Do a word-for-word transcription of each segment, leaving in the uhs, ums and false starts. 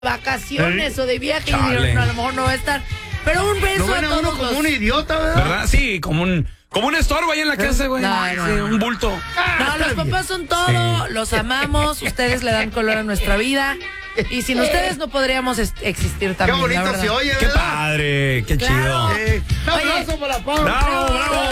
vacaciones ¿Eh? o de viaje Chale. y no, a lo mejor no va a estar. Pero un beso no a todos uno como los... un idiota, ¿verdad? ¿Verdad? Sí, como un como un estorbo ahí en la casa, güey. No, no, sí, no. un bulto. No, los papás son todo, sí. Los amamos, ustedes le dan color a nuestra vida. Y sin ustedes no podríamos existir también. Qué bonito se oye, Qué ¿verdad? padre, qué Claro. chido. Eh, un abrazo para la Pau. Bravo, bravo.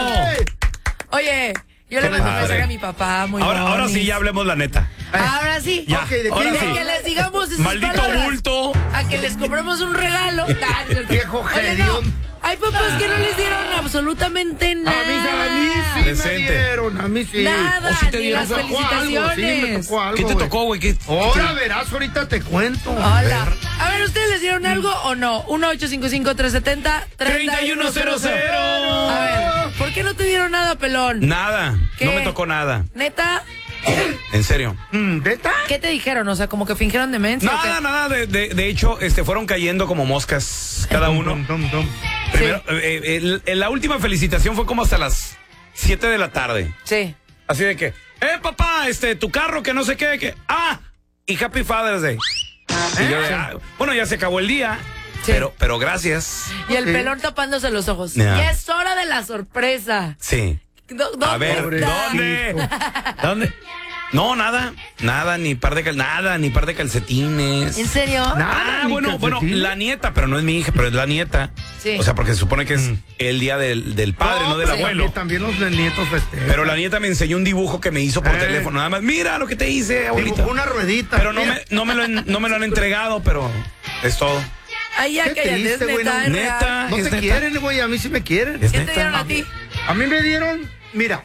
Oye, yo le mando un mensaje a mi papá, muy Ahora, ahora sí, ya hablemos la neta. Ahora sí. Ya, okay, ¿de ahora de sí. que les digamos esas Maldito palabras, bulto. a que les compremos un regalo. Viejo gerión. Hay papás que no les dieron absolutamente nada. A mí, a mí sí Decente. me dieron, a mí sí. Nada, ¿O sí te ni dieron? las Me tocó algo, felicitaciones. sí, me tocó algo, ¿Qué te güey. tocó, güey? ¿Qué- Ahora verás, ahorita te cuento. Hola. A ver, ¿ustedes les dieron algo o no? uno ocho cinco cinco, tres siete cero, treinta y uno cero cero. A ver, ¿por qué no te dieron nada, pelón? Nada, ¿Qué? no me tocó nada. ¿Neta? En serio. Mm, ¿Neta? ¿Qué te dijeron? O sea, como que fingieron demencia. ¿o Nada, qué? nada. De, de, de hecho, este, fueron cayendo como moscas cada uno. Dum, dum, dum. Primero, eh, el- el- la última felicitación fue como hasta las siete de la tarde. Sí. Así de que, eh, papá, este, tu carro, que no sé qué, que, ah, y Happy Father's Day. Y yo de, ah, bueno, ya se acabó el día, Sí. pero, pero gracias. Y el Ok. pelón tapándose los ojos. Ya. Ya es hora de la sorpresa. Sí. Do- ¿Dónde A ver, está? ¿dónde? ¿Dónde? No, nada, nada, ni par de cal, nada, ni par de calcetines. ¿En serio? Nada. Ah, ni bueno, bueno, calcetines. la nieta, pero no es mi hija, pero es la nieta. Sí. O sea, porque se supone que es el día del, del padre, no, del pero abuelo. También, también los nietos festejan. Pero la nieta me enseñó un dibujo que me hizo por Eh. teléfono. Nada más, mira lo que te hice, abuelita. Dibujó una ruedita. Pero no mira. me, no, me lo, han- no me lo han entregado, pero es todo. Ay, ya Qué que ya triste, es güey, neta, no- es neta. real. No es te neta. quieren, güey, a mí sí me quieren. Es ¿Qué te neta. dieron a ti? A mí me dieron, mira,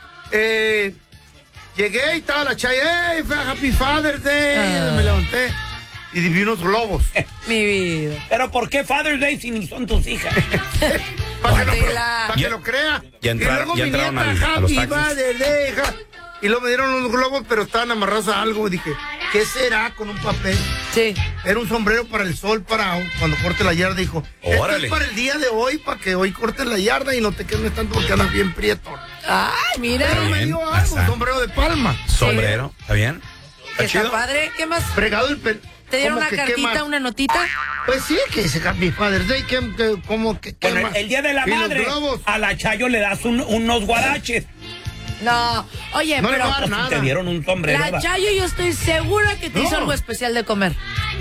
eh, llegué y estaba la chaya, hey, Happy Father's Day, Ah. me levanté y vi unos globos. Mi vida. Pero ¿por qué Father's Day si ni son tus hijas? Para que, lo- Tela. pa' que Ya- lo crea. ya entraron- y luego ya mi entraron nieta, al- a los Happy taxis. Father's Day, ja. Y luego me dieron unos globos, pero estaban amarrados a algo. Y dije, ¿qué será con un papel? Sí. Era un sombrero para el sol, para cuando corte la yarda. Dijo, esto Órale. es para el día de hoy, para que hoy cortes la yarda y no te quemes tanto porque andas bien prieto. Ay, mira. Pero me Bien, dio algo, pasa. un sombrero de palma. Sombrero, ¿está bien? ¿Está Está chido? padre. ¿Qué más? Fregado el pelo. ¿Te dieron ¿Cómo una que qué cartita, más? una notita? Pues sí, que dice Happy Father's Day, que, que, ¿cómo que qué Bueno, más? el día de la ¿Y los madre, globos? a la Chayo le das un- unos guaraches. No. Oye, No le pero va a dar nada. Te dieron un sombrero. la ¿va? Chayo yo estoy segura que te No. hizo algo especial de comer.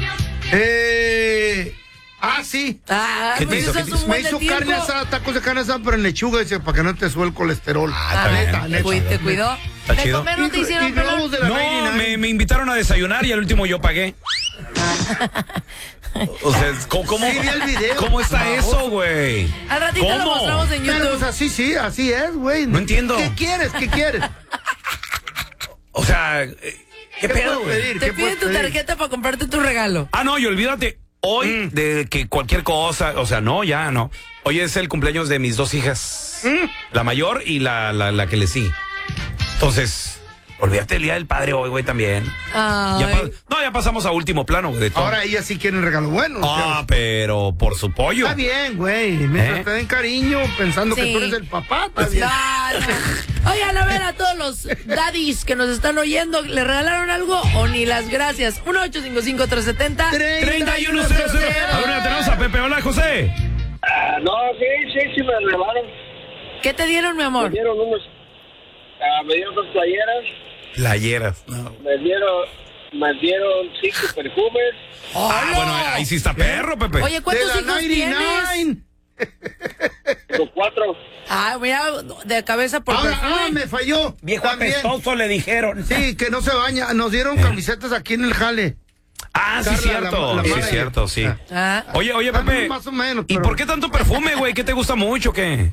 Eh, ah, sí. Ah, ¿Qué te pues hizo? eso ¿Qué es te un hizo? Me buen de hizo tiempo. carne asada, tacos de carne asada, pero en lechuga, dice, para que no te sube el colesterol. Ah, Ah, está bien. neta, te, neta. cuid- te cuidó. Está ¿De chido. comer no te Y- hicieron y globos pelón? de la No, noventa y nueve. me, me invitaron a desayunar y al último yo pagué. O sea, ¿cómo, cómo, Sí, vi el video. ¿cómo está Baboso. eso, güey? Al ratito lo ¿Cómo? mostramos en Pero pues YouTube. así sí, así es, güey. No entiendo. ¿Qué quieres? ¿Qué quieres? O sea, eh, ¿qué, ¿Qué pedo, puedo güey? pedir? Te ¿Qué piden puedo tu pedir? tarjeta para comprarte tu regalo. Ah, no, y olvídate. Hoy Mm. de que cualquier cosa, o sea, no, ya no. Hoy es el cumpleaños de mis dos hijas. Mm. La mayor y la, la, la que le sigue. Entonces, olvídate el día del padre hoy, güey, también. Ay. Ya pa- no, ya pasamos a último plano, güey, de todo. Ahora ellas sí quieren regalo bueno. o sea, Ah, pero por su pollo. está bien, güey. Mientras ¿Eh? te den cariño, pensando Sí. que tú eres el papá, está bien. No, no. Oigan, a ver a todos los daddies que nos están oyendo, ¿le regalaron algo o ni las gracias? uno ocho cinco cinco, tres siete cero. treinta y uno cero cero. Ahora tenemos a Pepe. Hola, José. Ah, no, sí, sí, sí me regalaron. ¿Qué te dieron, mi Me amor? dieron unos, ah, me dieron dos playeras, Playeras. No. me dieron, me dieron cinco perfumes. Ah, ¡Hola! bueno, ahí sí está perro, Pepe. Oye, ¿cuántos De la hijos noventa y nueve. tienes? Los cuatro. Ah, mira, de cabeza por Ahora, perfume. ah, me falló. Viejo También. apestoso le dijeron. Sí, que no se baña. Nos dieron camisetas aquí en el jale. Ah, sí, Carla, cierto. la- la sí, manager. cierto, sí. Ah. Oye, oye, Ah, Pepe. más o menos, ¿Y pero- por qué tanto perfume, güey? ¿Qué te gusta mucho, qué?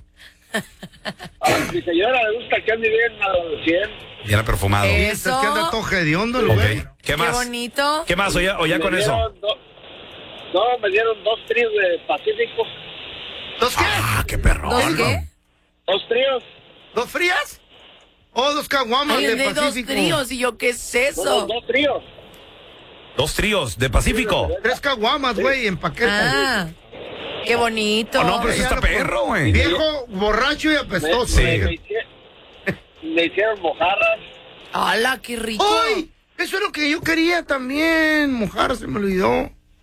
A mi señora le gusta que ande bien al cien. Bien perfumado. Eh. Es que anda todo hediondo el Ok. güey. ¿Qué Qué más? bonito. ¿Qué más? Oye, oye Me con eso. dieron do- No, me dieron dos tríos de Pacífico. ¿Dos qué? Ah, qué perrón. ¿Dos qué? Dos tríos. ¿Dos frías? ¿O dos caguamas Ay, de de dos Pacífico? tríos. Y yo, ¿qué es No, eso? no, dos tríos. Dos tríos de Pacífico. Tres caguamas, güey, en paquete. Ah, qué bonito. Oh, no, pero eso Ya está lo pon- perro, güey. Viejo, borracho y Me, apestoso. Sí. me, me hicie- me hicieron mojarras. ¡Hala, qué rico! ¡Ay! Eso es lo que yo quería también. Mojar, se me olvidó.